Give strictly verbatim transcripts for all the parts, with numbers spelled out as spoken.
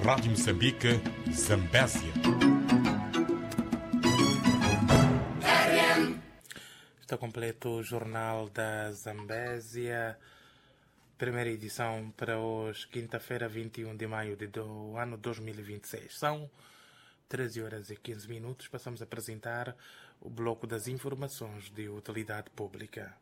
Rádio Moçambique, Zambésia. Está completo o Jornal da Zambésia, primeira edição para hoje, quinta-feira, vinte e um de maio do ano dois mil e vinte e seis. São treze horas e quinze minutos. Passamos a apresentar o bloco das informações de utilidade pública.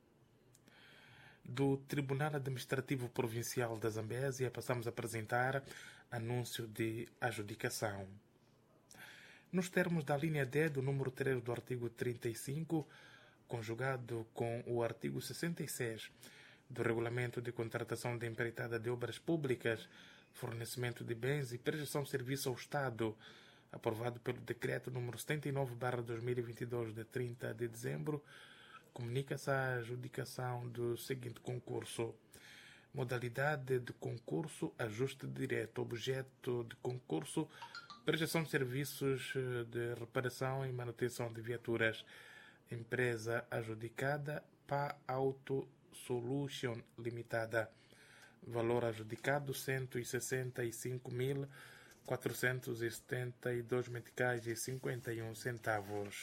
Do Tribunal Administrativo Provincial da Zambésia, passamos a apresentar anúncio de adjudicação. Nos termos da linha D do número três do artigo trinta e cinco, conjugado com o artigo sessenta e seis do Regulamento de Contratação de Empreitada de Obras Públicas, Fornecimento de Bens e Prestação de Serviço ao Estado, aprovado pelo Decreto número setenta e nove barra dois mil e vinte e dois, de trinta de dezembro, comunica-se a adjudicação do seguinte concurso. Modalidade de concurso: ajuste direto. Objeto de concurso: prestação de serviços de reparação e manutenção de viaturas. Empresa adjudicada: P A Auto Solution Limitada. Valor adjudicado: cento e sessenta e cinco mil quatrocentos e setenta e dois meticais e cinquenta e um centavos.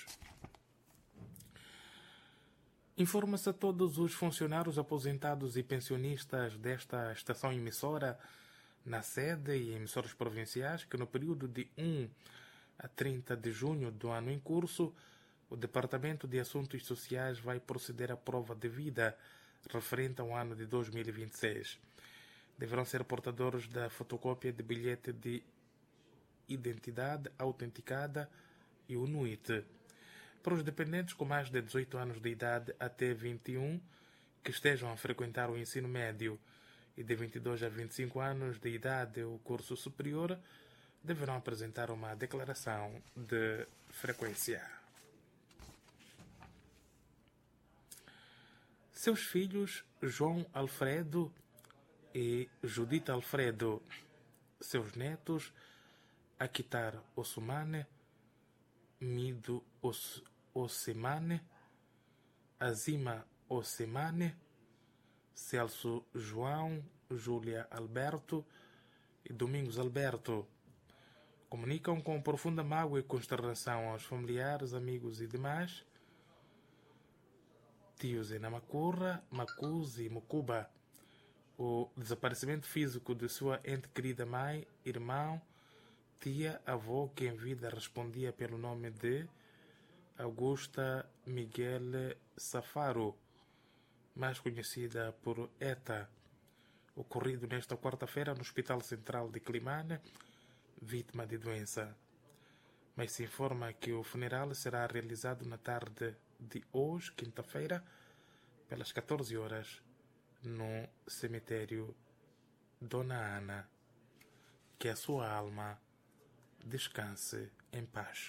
Informa-se a todos os funcionários aposentados e pensionistas desta estação emissora, na sede e emissoras provinciais, que no período de um a trinta de junho do ano em curso, o Departamento de Assuntos Sociais vai proceder à prova de vida referente ao ano de dois mil e vinte e seis. Deverão ser portadores da fotocópia de bilhete de identidade autenticada e o N U I T. Para os dependentes com mais de dezoito anos de idade até vinte e um, que estejam a frequentar o ensino médio, e de vinte e dois a vinte e cinco anos de idade o curso superior, deverão apresentar uma declaração de frequência. Seus filhos João Alfredo e Judita Alfredo, seus netos Akitar Osumane, Mido Os Osemane, Azima Osemane, Celso João, Júlia Alberto e Domingos Alberto, comunicam com profunda mágoa e consternação aos familiares, amigos e demais tios em Namacurra, Macuz e Mucuba o desaparecimento físico de sua ente querida mãe, irmão, tia, avó, que em vida respondia pelo nome de Augusta Miguel Safaro, mais conhecida por Eta, ocorrido nesta quarta-feira no Hospital Central de Climane, vítima de doença. Mas se informa que o funeral será realizado na tarde de hoje, quinta-feira, pelas catorze horas, no cemitério Dona Ana. Que a sua alma descanse em paz.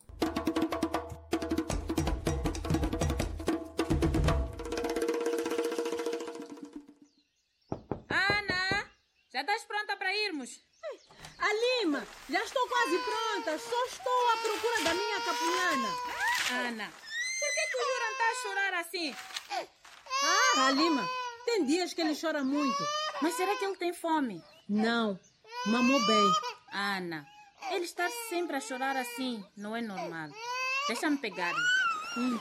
Ana, já estás pronta para irmos? Alima, já estou quase pronta. Só estou à procura da minha capulana. Ana, por que, que o Juran está a chorar assim? Ah, Alima, tem dias que ele chora muito. Mas será que ele tem fome? Não, mamou bem. Ana, ele está sempre a chorar assim não é normal. Deixa-me pegar-lhe. Hum.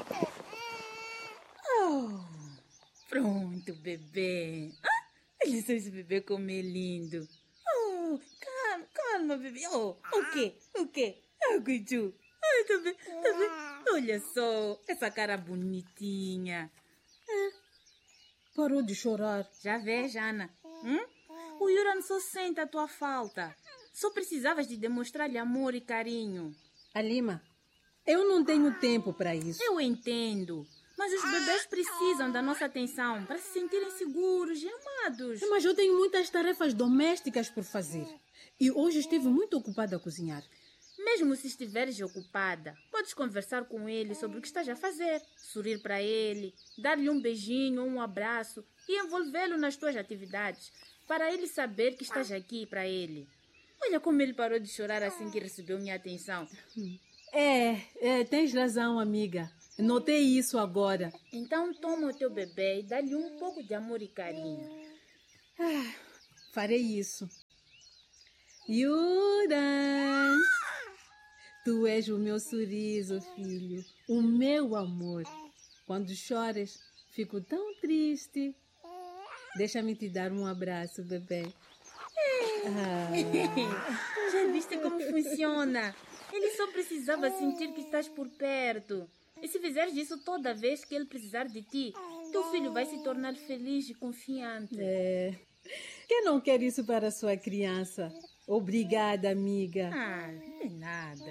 Oh, pronto, bebê. Ah, olha só esse bebê como é lindo. Oh, calma, calma, bebê. Oh, o quê? O quê? Ah, Guidu. Ai, tá bem, tá bem. Olha só, essa cara bonitinha. É, parou de chorar. Já vês, Ana? Hum? O Juran só sente a tua falta. Só precisavas de demonstrar-lhe amor e carinho. Alima, eu não tenho tempo para isso. Eu entendo. Mas os bebês precisam da nossa atenção para se sentirem seguros e amados. Mas eu tenho muitas tarefas domésticas por fazer. E hoje estive muito ocupada a cozinhar. Mesmo se estiveres ocupada, podes conversar com ele sobre o que estás a fazer, sorrir para ele, dar-lhe um beijinho ou um abraço e envolvê-lo nas tuas atividades, para ele saber que estás aqui para ele. Olha como ele parou de chorar assim que recebeu minha atenção. É, é, tens razão, amiga. Notei isso agora. Então toma o teu bebê e dá-lhe um pouco de amor e carinho. Ah, farei isso. Yuran, tu és o meu sorriso, filho, o meu amor. Quando choras, fico tão triste. Deixa-me te dar um abraço, bebê. Ah. Já viste como funciona? Ele só precisava sentir que estás por perto. E se fizeres isso toda vez que ele precisar de ti, teu filho vai se tornar feliz e confiante. É. Quem não quer isso para a sua criança? Obrigada, amiga. Ah, não é nada.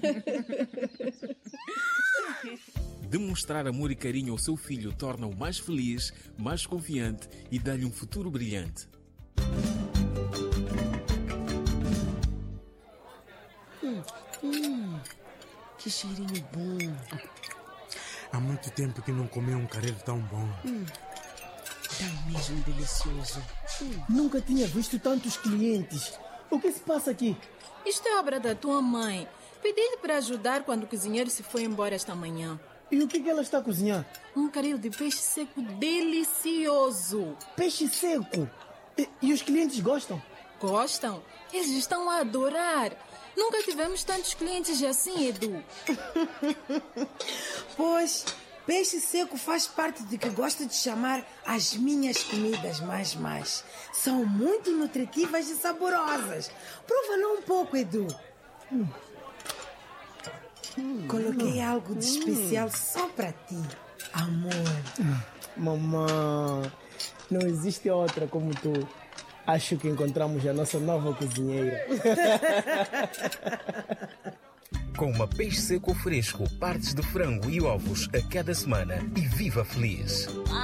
Demonstrar amor e carinho ao seu filho torna-o mais feliz, mais confiante e dá-lhe um futuro brilhante. Hum, hum, que cheirinho bom. Há muito tempo que não comi um caril tão bom. Hum, tá mesmo delicioso. Hum. Nunca tinha visto tantos clientes. O que se passa aqui? Isto é obra da tua mãe. Pedi-lhe para ajudar quando o cozinheiro se foi embora esta manhã. E o que, que ela está a cozinhar? Um caril de peixe seco delicioso. Peixe seco? E, e os clientes gostam? Gostam? Eles estão a adorar. Nunca tivemos tantos clientes assim, Edu. Pois, peixe seco faz parte de que gosto de chamar as minhas comidas mais mais. São muito nutritivas e saborosas. Prova lá um pouco, Edu. Hum. Hum. Coloquei algo de especial hum. só para ti, amor. Mamãe, não existe outra como tu. Acho que encontramos a nossa nova cozinheira. Coma peixe seco fresco, partes de frango e ovos a cada semana e viva feliz.